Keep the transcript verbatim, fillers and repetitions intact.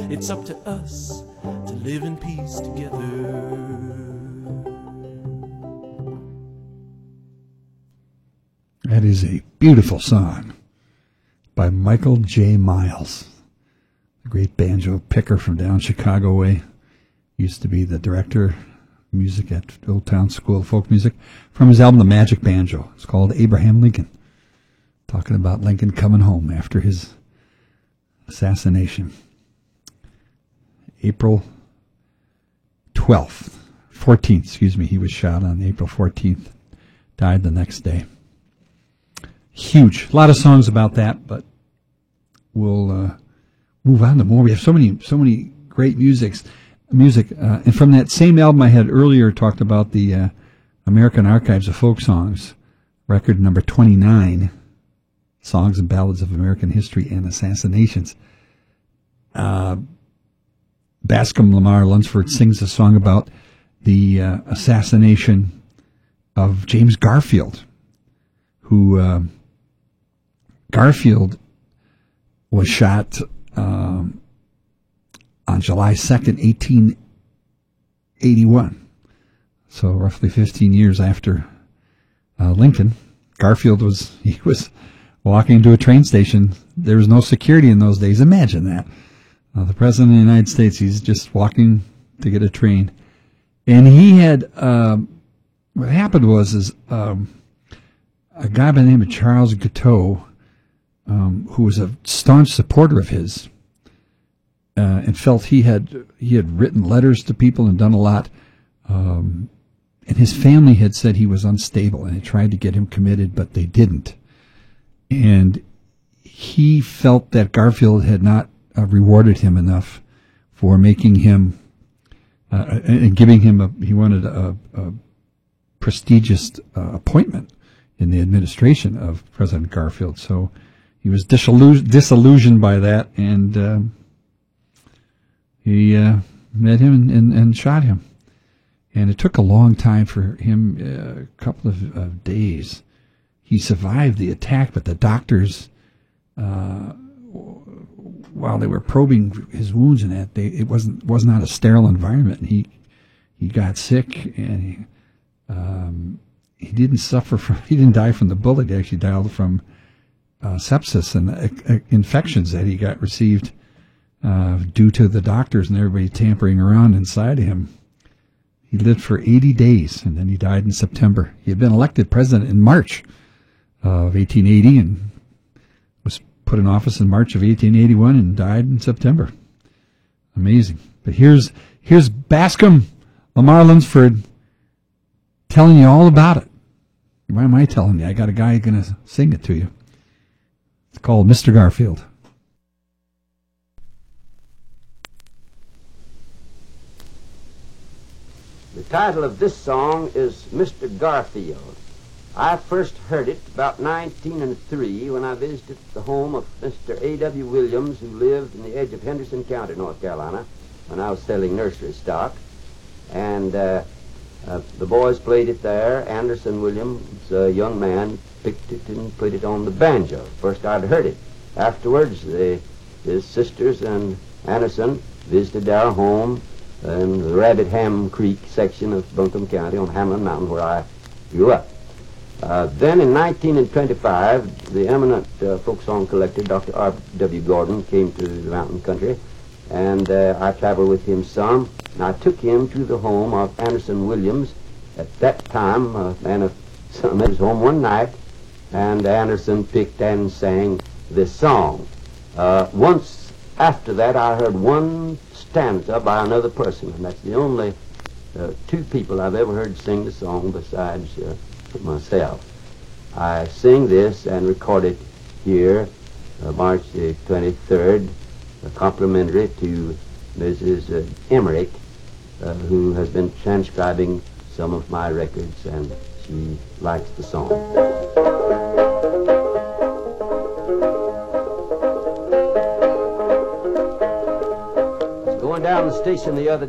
It's up to us to live in peace together. That is a beautiful song by Michael J. Miles, the great banjo picker from down Chicago way. Used to be the director of music at Old Town School of Folk Music. From his album The Magic Banjo. It's called Abraham Lincoln. Talking about Lincoln coming home after his assassination. April twelfth, fourteenth, excuse me. He was shot on April fourteenth. Died the next day. Huge. A lot of songs about that, but we'll uh, move on to more. We have so many, so many great musics, music. Uh, and from that same album I had earlier talked about the uh, American Archives of Folk Songs, record number twenty-nine, Songs and Ballads of American History and Assassinations. Uh, Bascom Lamar Lunsford sings a song about the uh, assassination of James Garfield, who uh, Garfield was shot um, on July second, eighteen eighty-one. So roughly fifteen years after uh, Lincoln. Garfield was, he was walking into a train station. There was no security in those days. Imagine that. Uh, the President of the United States, he's just walking to get a train. And he had, um, what happened was, is um, a guy by the name of Charles Guiteau, um, who was a staunch supporter of his, uh, and felt he had he had written letters to people and done a lot. Um, and his family had said he was unstable, and they tried to get him committed, but they didn't. And he felt that Garfield had not uh, rewarded him enough for making him uh, and giving him a, he wanted a, a prestigious uh, appointment in the administration of President Garfield. So he was disillusioned, disillusioned by that, and uh, he uh, met him and, and, and shot him. And it took a long time for him, uh, a couple of uh, days. He survived the attack, but the doctors, uh, while they were probing his wounds and that, they, it wasn't was not a sterile environment. And he he got sick, and he um, he didn't suffer from he didn't die from the bullet. He actually died from uh, sepsis and uh, infections that he got received uh, due to the doctors and everybody tampering around inside of him. He lived for eighty days, and then he died in September. He had been elected president in March of eighteen eighty and was put in office in March of eighteen eighty-one and died in September. Amazing. But here's here's Bascom Lamar Lunsford telling you all about it. Why am I telling you? I got a guy going to sing it to you. It's called Mister Garfield. The title of this song is Mister Garfield. I first heard it about nineteen oh three when I visited the home of Mister A W Williams, who lived in the edge of Henderson County, North Carolina, when I was selling nursery stock. And uh, uh, the boys played it there. Anderson Williams, a young man, picked it and put it on the banjo. First I'd heard it. Afterwards, the, his sisters and Anderson visited our home in the Rabbit Ham Creek section of Buncombe County on Hamlin Mountain, where I grew up. Uh, then in nineteen twenty-five, the eminent uh, folk song collector, Doctor R W Gordon, came to the mountain country, and uh, I traveled with him some, and I took him to the home of Anderson Williams. At that time, a man of some at his home one night, and Anderson picked and sang this song. Uh, once after that, I heard one stanza by another person, and that's the only uh, two people I've ever heard sing the song besides uh, myself. I sing this and record it here, uh, March the twenty-third, uh, complimentary to Missus Uh, Emmerich, uh, who has been transcribing some of my records, and she likes the song. Going down the station the other